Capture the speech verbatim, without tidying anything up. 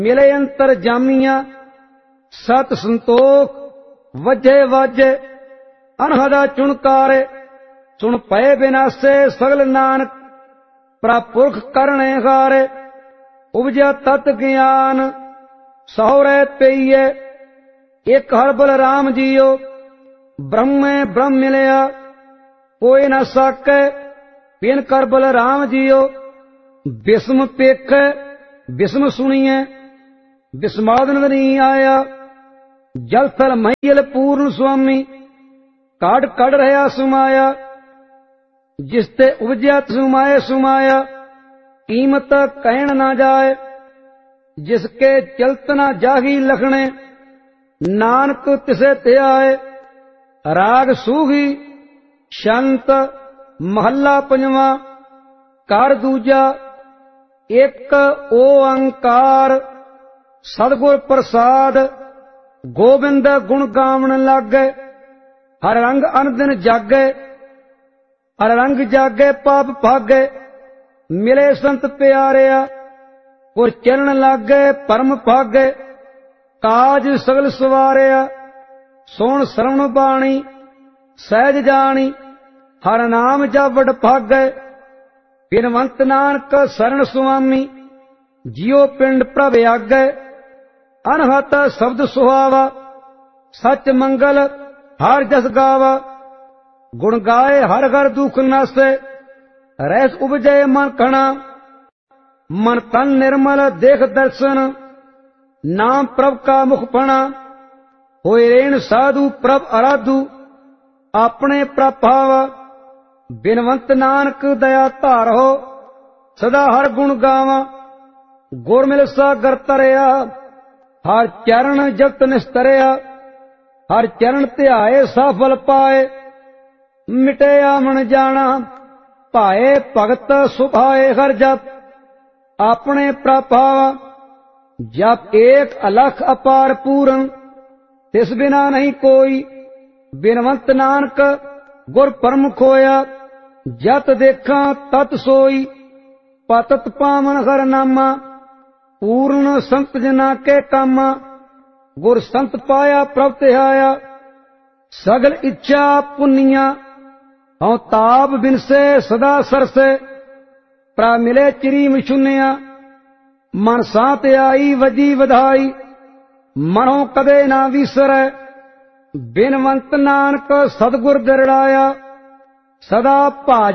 मिले अंतर जामिया सत संतोख वजे वाजे अनहदा चुनकारे सुन पए बिनासे सगल नानक प्रपुरख करने हारे उपजा तत ज्ञान सौरे पेइये एक हर बल राम जियो ब्रह्मे ब्रह्म मिलया कोई न साके बिन कर बल राम जियो बिस्म पेख बिस्म सुनिए बिस्मादन नहीं आया जल थल महिल पूर्ण स्वामी काट कड़ रहा सुमाया जिसते उपजया सुमाए सुमाया कीमत कहन ना जाए जिसके चलत ना जागी लखने नानक तिसे ते आए राग सूही शांत महला पंजवा कर दूजा एक ओंकार सदगुर प्रसाद गोबिंद गुण गावन लागे हर रंग अनदिन जागे हर रंग जागे पाप भागे मिले संत प्यारिया पुर चरण लागे परम भागे काज सगल सवारिया सोण श्रवण बाणी सहज जानी हर नाम जपड़ भागे बिनवंत नानक शरण सुआमी जियो पिंड प्रभ आगे अनहत शब्द सुहावा सच मंगल हर जस गावा गुण गाए हर घर दुख नासे रहस उपजे मन कणा मन तन निर्मल देख दर्शन नाम प्रभ का मुख पणा होए रेण साधु प्रभ आराधु अपने प्रभाव बिनवंत नानक दया धारो सदा हर गुण गावा गुर मिल सागर तरिया हर चरण जगत निस्तरिया हर चरण ध्याए सफल पाए मिटे आमन जाना पाए भगत सुभाए हर जप अपने प्रभाव जप एक अलख अपार पूरन तिस बिना नहीं कोई बिनवंत नानक गुर परम खोया जत देखा तत सोई पतत पावन हर नामा पूर्ण संत जना के कामा गुर संत पाया प्रभ तिहाया सगल इच्छा पुनिया हूं ताप बिनसे सदा सरसे प्रा मिले चिरी मिछुनिया मन सांत आई वजी वधाई मनो कदे ना विसरै बिनवंत नानक सतगुर दरड़ाया सदा भाज